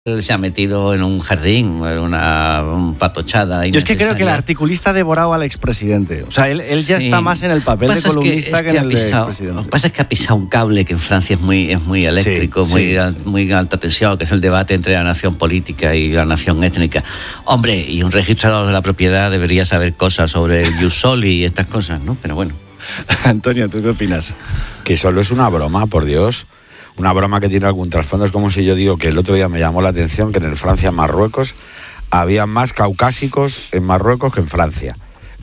Se ha metido en un jardín, en una patochada. Yo es que creo que el articulista ha devorado al expresidente. O sea, él ya está más en el papel de columnista que en el de expresidente. Lo que pasa es que ha pisado un cable que en Francia es muy eléctrico, muy alta tensión, que es el debate entre la nación política y la nación étnica. Hombre, y un registrador de la propiedad debería saber cosas sobre el ius soli y estas cosas, ¿no? Pero bueno. Antonio, ¿tú qué opinas? Que solo es una broma, por Dios. Una broma que tiene algún trasfondo. Es como si yo digo que el otro día me llamó la atención que en el Francia-Marruecos había más caucásicos en Marruecos que en Francia.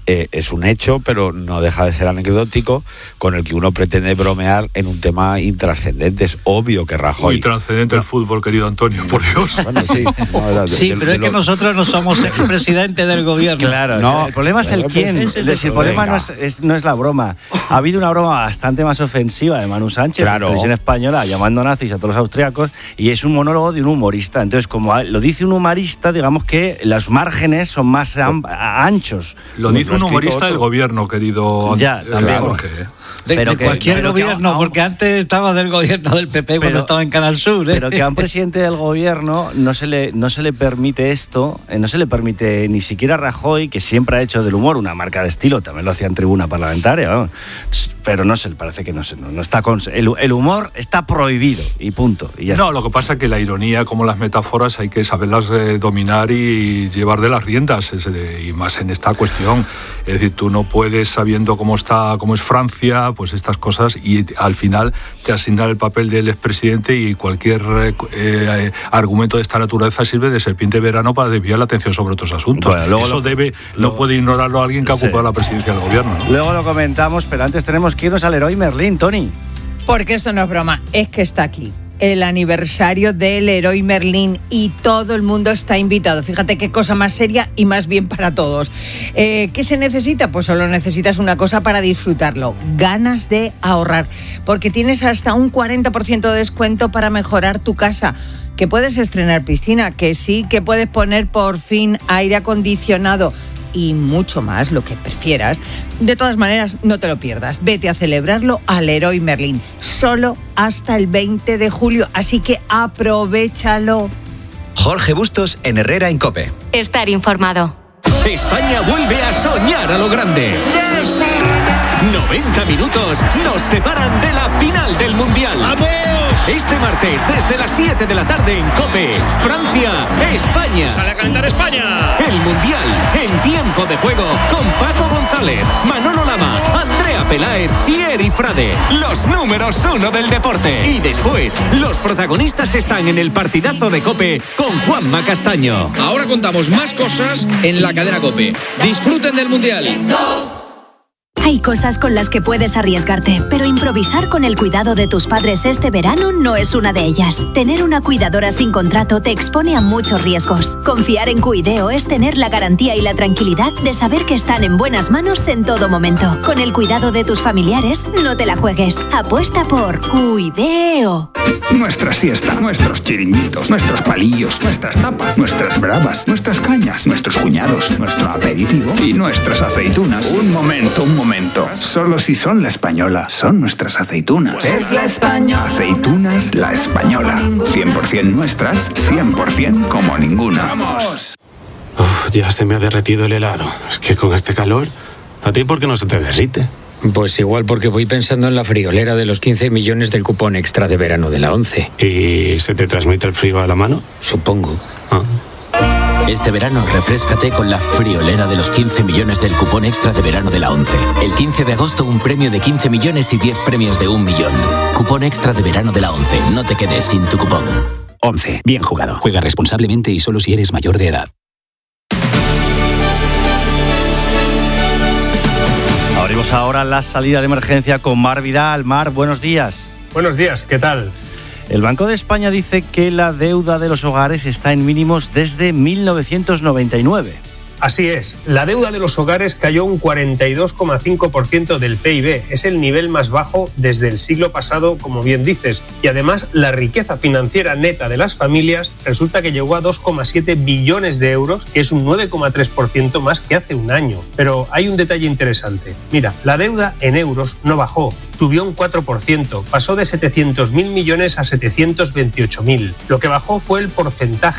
Es un hecho, pero no deja de ser anecdótico, con el que uno pretende bromear en un tema intrascendente. Es obvio que Rajoy... Muy trascendente el fútbol, querido Antonio, por Dios. Bueno, sí. Pero es que nosotros no somos expresidente del gobierno. Claro, no, el problema es el quién. El problema no es la broma. Ha habido una broma bastante más ofensiva de Manu Sánchez, en televisión española, llamando nazis a todos los austriacos, y es un monólogo de un humorista. Entonces, como lo dice un humorista, digamos que los márgenes son más anchos. Lo dice un humorista del gobierno, querido Jorge. Pero que cualquier gobierno, porque antes estaba del gobierno del PP cuando estaba en Canal Sur. Pero que a un presidente del gobierno no se le permite esto, no se le permite ni siquiera a Rajoy, que siempre ha hecho del humor una marca de estilo, también lo hacía en tribuna parlamentaria, ¿no? Pero no sé, parece que no está el humor está prohibido y punto. Y ya no, lo que pasa es que la ironía, como las metáforas, hay que saberlas dominar y llevar de las riendas, y más en esta cuestión. Es decir, tú no puedes, sabiendo cómo es Francia, pues estas cosas, y al final te asignar el papel del expresidente, y cualquier argumento de esta naturaleza sirve de serpiente de verano para desviar la atención sobre otros asuntos. Bueno, eso no puede ignorarlo alguien que ha ocupado la presidencia del gobierno, ¿no? Luego lo comentamos, pero antes tenemos que irnos al Leroy Merlin, Tony. Porque esto no es broma, es que está aquí el aniversario del Leroy Merlin y todo el mundo está invitado. Fíjate qué cosa más seria y más bien para todos. ¿Qué se necesita? Pues solo necesitas una cosa para disfrutarlo: ganas de ahorrar, porque tienes hasta un 40% de descuento para mejorar tu casa. Que puedes estrenar piscina, que sí, que puedes poner por fin aire acondicionado y mucho más, lo que prefieras. De todas maneras, no te lo pierdas. Vete a celebrarlo al Leroy Merlin, solo hasta el 20 de julio, así que aprovéchalo. Jorge Bustos en Herrera en COPE. Estar informado. España vuelve a soñar a lo grande. 90 minutos nos separan de la final del Mundial. ¡Vamos! Este martes, desde las 7 de la tarde en COPE, Francia, España. ¡Sale a calentar España! El Mundial en tiempo de juego con Paco González, Manolo Lama, Andrea Peláez y Eri Frade. Los números 1 del deporte. Y después, los protagonistas están en el partidazo de COPE con Juanma Castaño. Ahora contamos más cosas en la cadena COPE. Disfruten del Mundial. Hay cosas con las que puedes arriesgarte, pero improvisar con el cuidado de tus padres este verano no es una de ellas. Tener una cuidadora sin contrato te expone a muchos riesgos. Confiar en Cuideo es tener la garantía y la tranquilidad de saber que están en buenas manos en todo momento. Con el cuidado de tus familiares, no te la juegues. Apuesta por Cuideo. Nuestra siesta, nuestros chiringuitos, nuestros palillos, nuestras tapas, nuestras bravas, nuestras cañas, nuestros cuñados, nuestro aperitivo y nuestras aceitunas. Un momento. Solo si son la española, son nuestras aceitunas. Es la española. Aceitunas La Española. 100% nuestras, 100% como ninguna. ¡Vamos! Ya se me ha derretido el helado. Es que con este calor, ¿a ti por qué no se te derrite? Pues igual porque voy pensando en la friolera de los 15 millones del cupón extra de verano de la 11. ¿Y se te transmite el frío a la mano? Supongo. Este verano refréscate con la friolera de los 15 millones del cupón extra de verano de la 11. El 15 de agosto un premio de 15 millones y 10 premios de 1 millón. Cupón extra de verano de la 11. No te quedes sin tu cupón. 11. Bien jugado. Juega responsablemente y solo si eres mayor de edad. Abrimos ahora la salida de emergencia con Mar Vidal. Mar, buenos días. Buenos días, ¿qué tal? El Banco de España dice que la deuda de los hogares está en mínimos desde 1999. Así es, la deuda de los hogares cayó un 42,5% del PIB. Es el nivel más bajo desde el siglo pasado, como bien dices. Y además, la riqueza financiera neta de las familias resulta que llegó a 2,7 billones de euros, que es un 9,3% más que hace un año. Pero hay un detalle interesante. Mira, la deuda en euros no bajó, subió un 4%, pasó de 700.000 millones a 728.000. Lo que bajó fue el porcentaje